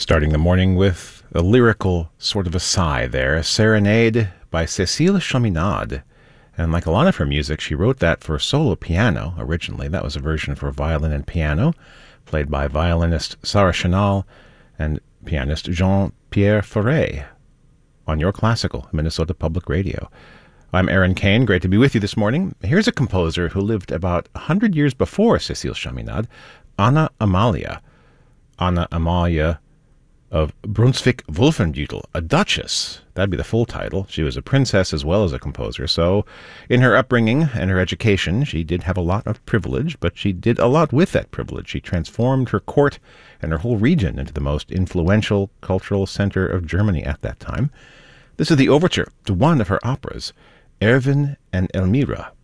Starting the morning with a lyrical sort of a sigh there, a serenade by Cécile Chaminade. And like a lot of her music, she wrote that for solo piano originally. That was a version for violin and piano, played by violinist Sarah Chenal and pianist Jean-Pierre Fauré on Your Classical, Minnesota Public Radio. I'm Aaron Kane. Great to be with you this morning. Here's a composer who lived about 100 years before Cécile Chaminade, Anna Amalia. Anna Amalia of Brunswick-Wolfenbüttel, a duchess. That'd be the full title. She was a princess as well as a composer. So in her upbringing and her education, she did have a lot of privilege, but she did a lot with that privilege. She transformed her court and her whole region into the most influential cultural center of Germany at that time. This is the overture to one of her operas, Erwin and Elmira.